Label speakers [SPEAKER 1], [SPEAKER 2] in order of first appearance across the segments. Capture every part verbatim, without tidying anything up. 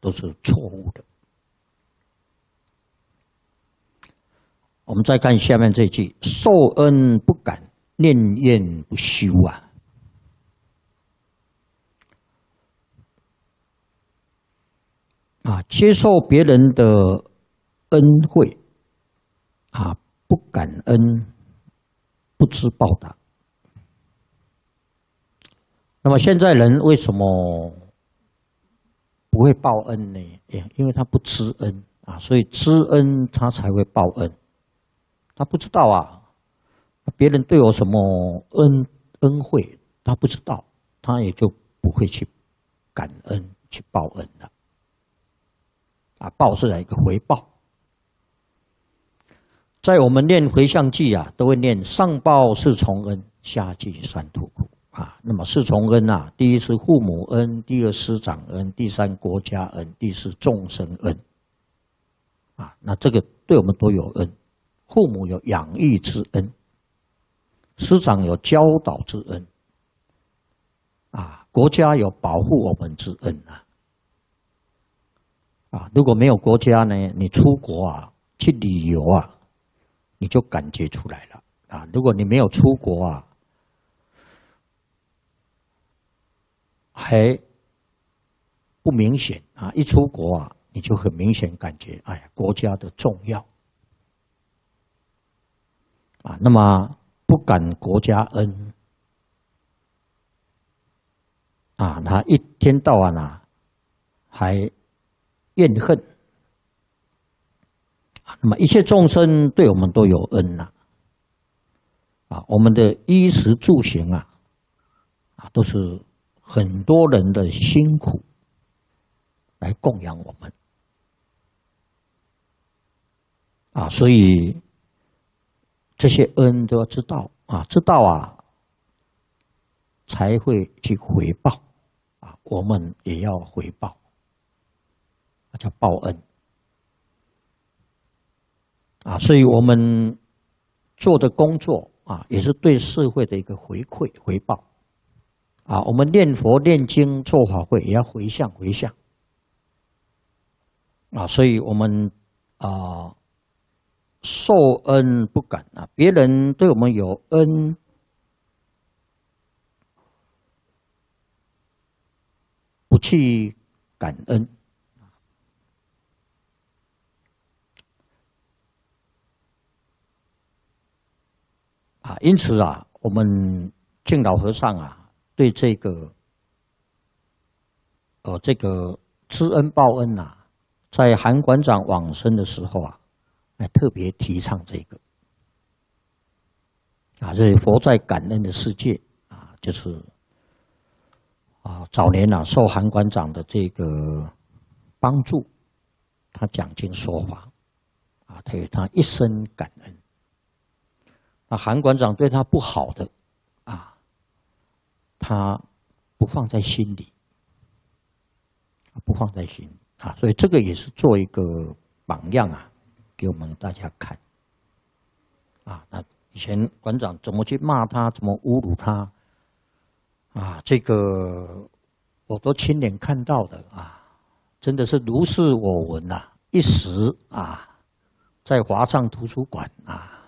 [SPEAKER 1] 都是错误的。我们再看下面这句：受恩不感，念怨不休啊。啊，接受别人的恩惠，啊，不感恩，不知报答。那么现在人为什么不会报恩呢？因为他不知恩啊，所以知恩他才会报恩。他不知道啊，别人对我什么恩恩惠，他不知道，他也就不会去感恩去报恩了。啊，报是一个回报。在我们念回向偈啊，都会念上报四重恩，下济三途苦啊。那么四重恩啊，第一是父母恩，第二师长恩，第三国家恩，第四众生恩。啊，那这个对我们都有恩。父母有养育之恩，师长有教导之恩，啊，国家有保护我们之恩啊。啊，如果没有国家呢，你出国啊，去旅游啊，你就感觉出来了啊。如果你没有出国啊，还不明显啊，一出国啊，你就很明显感觉，哎呀，国家的重要。啊，那么不感国家恩，啊，他一天到晚啊，还怨恨，啊，那么一切众生对我们都有恩呐，啊，我们的衣食住行啊，啊，都是很多人的辛苦来供养我们，啊，所以。这些恩都要知道啊，知道啊，才会去回报啊。我们也要回报，叫报恩啊。所以我们做的工作啊，也是对社会的一个回馈回报啊。我们念佛念经做法会，也要回向回向啊。所以我们啊。受恩不感啊，别人对我们有恩，不去感恩啊。因此啊，我们敬老和尚啊，对这个呃这个知恩报恩呐，在韩馆长往生的时候啊。来特别提倡这个啊，这佛在感恩的世界啊，就是啊早年啊受韩馆长的这个帮助，他讲经说法啊，他有他一生感恩。那韩馆长对他不好的啊，他不放在心里，不放在心里啊，所以这个也是做一个榜样啊。给我们大家看，啊，那以前馆长怎么去骂他，怎么侮辱他，啊，这个我都亲眼看到的啊，真的是如是我闻呐、啊，一时啊，在华藏图书馆啊，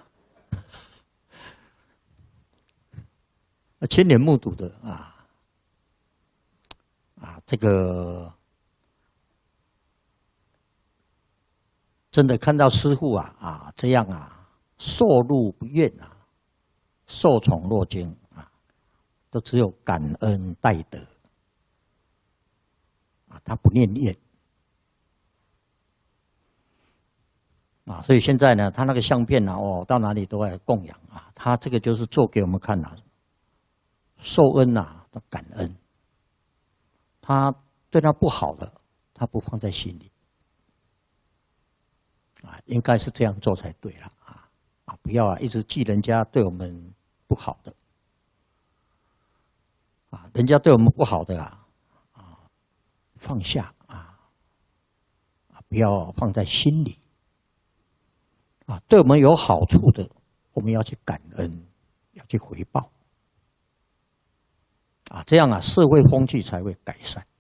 [SPEAKER 1] 亲眼目睹的啊，啊，这个。真的看到师父啊啊这样啊受禄不怨啊，受宠若惊啊，都只有感恩戴德啊，他不念怨啊，所以现在呢，他那个相片呢、啊，哦，到哪里都来供养啊，他这个就是做给我们看啊，受恩啊，他感恩，他对他不好的，他不放在心里。啊，应该是这样做才对了啊！啊，不要啊，一直记人家对我们不好的啊，人家对我们不好的啊，啊，放下啊，啊，不要放在心里啊，对我们有好处的，我们要去感恩，要去回报啊，这样啊，社会风气才会改善。